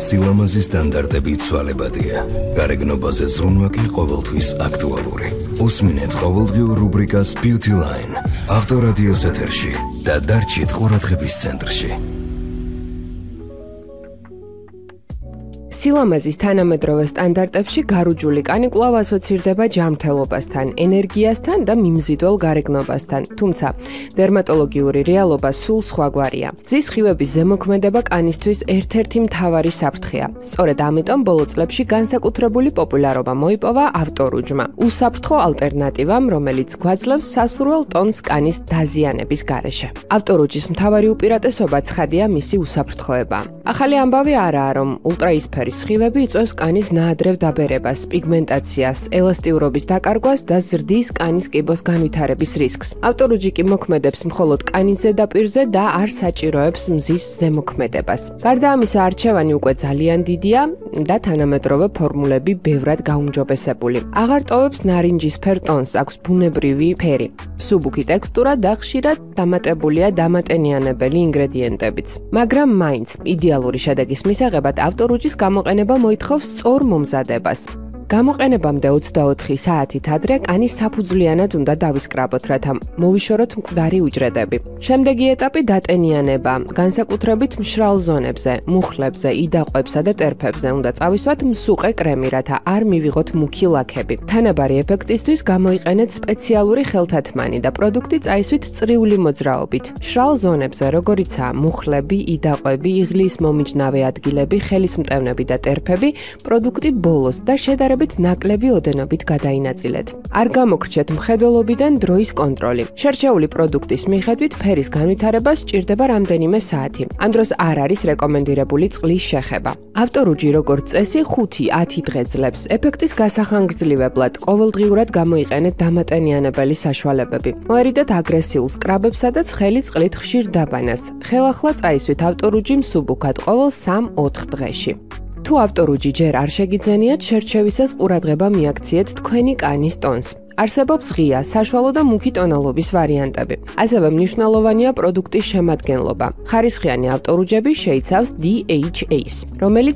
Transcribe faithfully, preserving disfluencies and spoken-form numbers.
სილამაზის სტანდარტები ცვალებადია. გარეგნობაზე ზრუნვა კი ყოველთვის აქტუალური. უსმინეთ ყოველდღიურ რუბრიკას Beauty Line. ავტორადიოს ეთერში და დარჩით ყურადღების ცენტრში. სილამაზის თანამედროვე სტანდარტებში გარუჯული კანი კვლავ ასოცირდება ჯანმრთელობასთან, ენერგიასთან და მიმზიდველ გარეგნობასთან, თუმცა დერმატოლოგიური რეალობა სულ სხვაგვარია. მზის სხივების ზემოქმედება კანისთვის ერთ-ერთი მთავარი საფრთხეა. სწორედ ამიტომ ბოლო წლებში განსაკუთრებული პოპულარობა მოიპოვა ავტორუჯმა, უსაფრთხო ალტერნატივამ, რომელიც გვაძლევს სასურველ ტონს კანის დაზიანების გარეშე. ავტორუჯის მთავარი უპირატესობა ცხადია მისი უსაფრთხოება. ახალი ამბავი არაა, რომ ულტრაისფერი სხივები იწვევს კანის ნაადრევ დაბერებას, პიგმენტაციას, ელასტიურობის დაკარგვას და ზრდის კანის კიბოს განვითარების რისკს. ავტორუჯი კი მოქმედებს მხოლოდ კანის ზედაპირზე და არ საჭიროებს მზის ზემოქმედებას. გარდა ამისა, არჩევანი უკვე ძალიან დიდია და თანამედროვე ფორმულები ბევრად გაუმჯობესებული. აღარ ტოვებს ნარინჯისფერ ტონს, აქვს ბუნებრივი ფერი, მსუბუქი ტექსტურა და ხშირად დამატებულია დამატენიანებელი ინგრედიენტებიც. მაგრამ მაინც იდეალური შედეგის მისაღებად ავტორუჯის გამოყენება მოითხოვს სწორ მომზადებას. გამოყენებამდე ოცდაოთხი საათით ადრე კანი საფუძვლიანად უნდა დავისკრაბოთ, რათა მოვიშოროთ მკვდარი უჯრედები. შემდეგი ეტაპი დატენიანება, განსაკუთრებით მშრალ ზონებზე, მუხლებზე, იდაყვებსა და ტერფებზე უნდა წავისვათ მსუყე კრემი, რათა არ მივიღოთ მუქი ლაქები. თანაბარი ეფექტისთვის გამოიყენეთ სპეციალური ხელთათმანი და პროდუქტი წაისვით წრიული მოძრაობით. მშრალ ზონებზე, როგორიცაა მუხლები, იდაყვები, იღლის მომიჯნავე ადგილები, ხელისმტევნები და ტერფები, პროდუქტი ბოლოს და შედარებით ნაკლები ოდენობით გადაინაწილეთ. არ გამოგრჩეთ მხედველობიდან დროის კონტროლი. შერჩეული პროდუქტის მიხედვით ფერის განვითარებას სჭირდება რამდენიმე საათი. ამ დროს არ არის რეკომენდირებული წყლის შეხება. ავტორუჯი როგორც წესი ხუთი ათი დღე ძლებს. ეფექტის გასახანგრძლივებლად ყოველდღიურად გამოიყენეთ დამატენიანებელი საშუალებები. მოერიდეთ აგრესიულ სკრაბებსა და ცხელი წყლით ხშირ დაბანას. ხელახლა წაისვით ავტორუჯი მსუბუქად ყოველ სამ ოთხ დღეში. თუ ავტორუჯი ჯერ არ შეგიძენიათ, შერჩევისას ყურადღება მიაქციეთ თქვენი კანის ტონს. არსებობს ღია, საშუალო და მუქი ტონალობის ვარიანტები. ასევე მნიშვნელოვანია პროდუქტის შემადგენლობა. ხარისხიანი ავტორუჯები შეიცავს დი ეიჩ ეის, რომელიც